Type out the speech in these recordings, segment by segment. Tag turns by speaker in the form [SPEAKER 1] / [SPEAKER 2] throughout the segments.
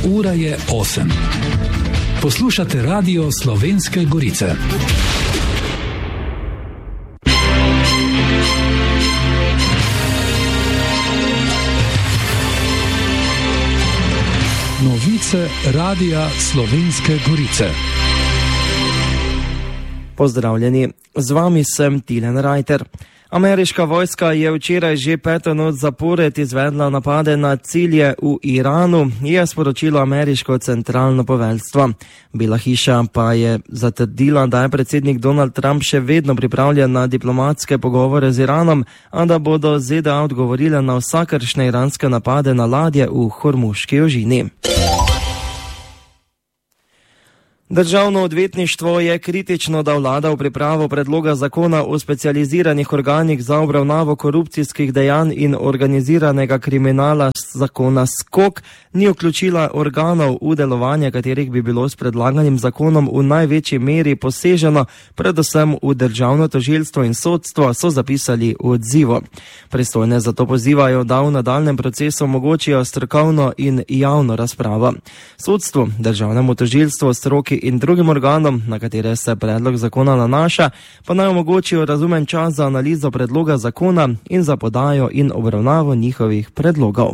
[SPEAKER 1] Ura je 8. Poslušate Radio Slovenske Gorice. Novice Radia Slovenske Gorice.
[SPEAKER 2] Pozdravljeni, z vami sem Tilen Rajter. Ameriška vojska je včeraj že 5. noč zapored izvedla napade na cilje v Iranu, je sporočilo ameriško centralno poveljstvo. Bela hiša pa je zatrdila, da je predsednik Donald Trump še vedno pripravljen na diplomatske pogovore z Iranom, a da bodo ZDA odgovorile na vsakršne iranske napade na ladje v Hormuški ožini. Državno odvetništvo je kritično, da vlada v pripravo predloga zakona o specializiranih organih za obravnavo korupcijskih dejanj in organiziranega kriminala zakona SKOK ni vključila organov, v delovanje katerih bi bilo s predlaganim zakonom v največji meri poseženo, predvsem v državno tožilstvo in sodstvo, so zapisali v odzivu. Pristojne zato pozivajo, da v nadaljnem procesu omogočijo strokovno in javno razpravo. Sodstvu, državnemu tožilstvu, stroki in drugim organom, na katere se predlog zakona nanaša, pa naj omogočijo razumen čas za analizo predloga zakona in za podajo in obravnavo njihovih predlogov.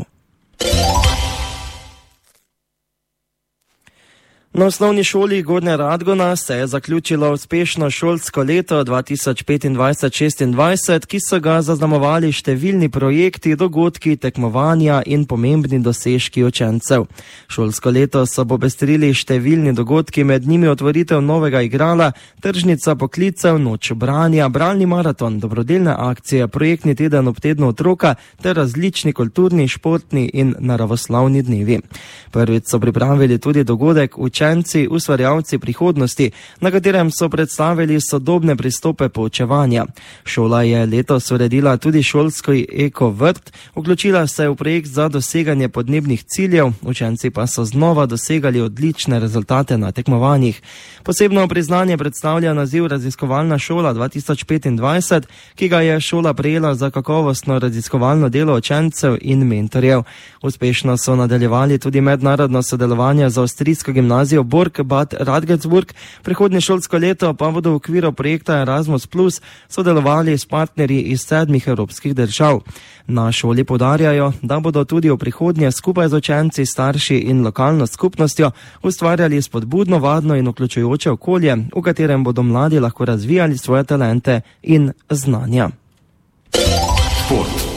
[SPEAKER 2] Na osnovni šoli Gornja Radgona se je zaključilo uspešno šolsko leto 2025-26, ki so ga zaznamovali številni projekti, dogodki, tekmovanja in pomembni dosežki učencev. Šolsko leto so popestrili številni dogodki, med njimi otvoritev novega igrala, tržnica poklicev, noč branja, bralni maraton, dobrodelne akcije, projektni teden ob tednu otroka ter različni kulturni, športni in naravoslovni dnevi. Prvič so pripravili tudi dogodek Učenci, ustvarjalci prihodnosti, na katerem so predstavili sodobne pristope poučevanja. Šola je letos uredila tudi šolski eko-vrt, vključila se v projekt za doseganje podnebnih ciljev, učenci pa so znova dosegali odlične rezultate na tekmovanjih. Posebno priznanje predstavlja naziv Raziskovalna šola 2025, ki ga je šola prejela za kakovostno raziskovalno delo učencev in mentorjev. Uspešno so nadaljevali tudi mednarodno sodelovanje z avstrijsko gimnazijo Burg Bad Radgetsburg. Prihodnje šolsko leto pa bodo v okviru projekta Erasmus Plus sodelovali s partnerji iz 7 evropskih držav. Na šoli poudarjajo, da bodo tudi v prihodnje skupaj z učenci, starši in lokalno skupnostjo ustvarjali spodbudno, varno in vključujoče okolje, v katerem bodo mladi lahko razvijali svoje talente in znanja. Šport.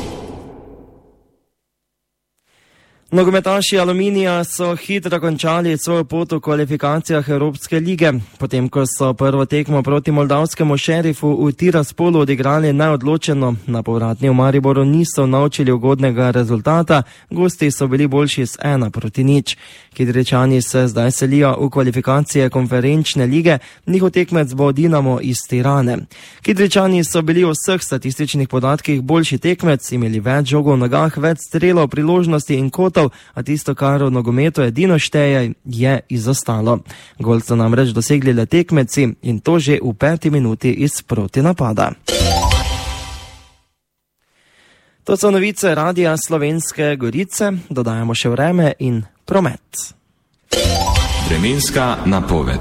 [SPEAKER 2] Nogometaši Aluminija so hitro končali svojo pot v kvalifikacijah Evropske lige. Potem, ko so prvo tekmo proti moldavskemu Šerifu v Tiraspolu odigrali neodločeno, na povratni v Mariboru niso naučili ugodnega rezultata, gosti so bili boljši z 1-0. Kidričani se zdaj selijo v kvalifikacije konferenčne lige, njihov tekmec bo Dinamo iz Tirane. Kidričani so bili v vseh statističnih podatkih boljši tekmec, imeli več žogov v nogah, več strelov, priložnosti in kotov, a tisto, kar v nogometu edino šteje, je izostalo. Gol so namreč dosegli le tekmeci in to že v 5. minuti iz protinapada. To so novice Radia Slovenske Gorice, dodajamo še vreme in promet.
[SPEAKER 3] Vremenska napoved.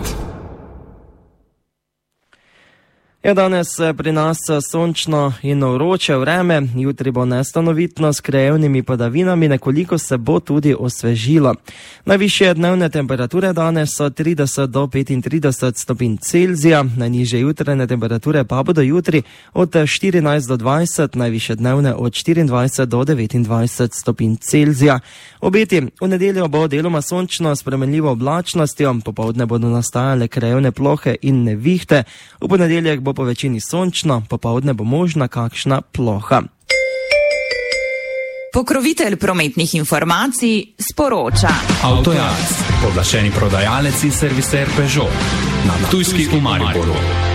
[SPEAKER 2] Je danes pri nas sončno in vroče vreme, jutri bo nestanovitno s krajevnimi padavinami, nekoliko se bo tudi osvežilo. Najvišje dnevne temperature danes so 30 do 35 stopinj Celzija, najnižje jutrajne temperature pa bodo jutri od 14 do 20, najvišje dnevne od 24 do 29 stopinj Celzija. Obeti v nedeljo bo deloma sončno s spremenljivo oblačnostjo, popoldne bodo nastajale krajevne plohe in nevihte, v ponedeljek bo po večini sončno, popoldne bo možna kakšna ploha.
[SPEAKER 4] Pokrovitelj prometnih informacij sporoča.
[SPEAKER 1] Avtojaz, pooblaščeni prodajalec in serviser Peugeot na Ptujski v Mariboru.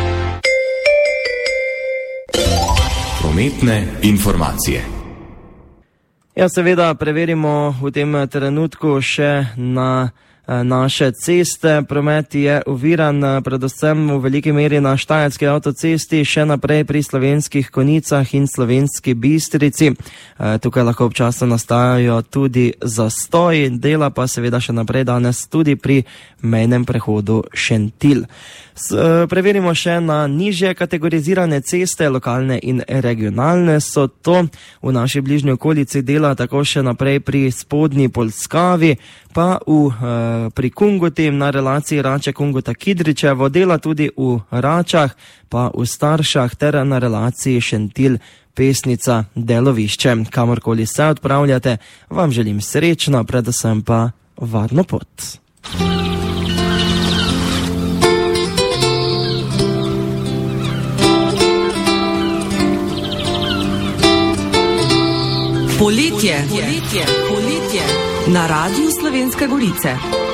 [SPEAKER 3] Prometne informacije.
[SPEAKER 2] Ja, seveda preverimo v tem trenutku še na naše ceste. Promet je oviran predvsem v veliki meri na Štajerski avtocesti, še naprej pri Slovenskih Konjicah in Slovenski Bistrici. Tukaj lahko občasno nastajajo tudi zastoji, dela pa seveda še naprej danes tudi pri mejnem prehodu Šentilj. Preverimo še na nižje kategorizirane ceste, lokalne in regionalne so to. V naši bližnji okolici dela tako še naprej pri Spodnji Polskavi, pa pri Kungoti na relaciji Rače-Kungota-Kidričevo, dela tudi v Račah, pa v Staršah ter na relaciji Šentilj-Pesnica delovišče. Kamorkoli se odpravljate, vam želim srečno, predvsem pa varno pot.
[SPEAKER 5] Poletje. Na Radiu Slovenske Gorice.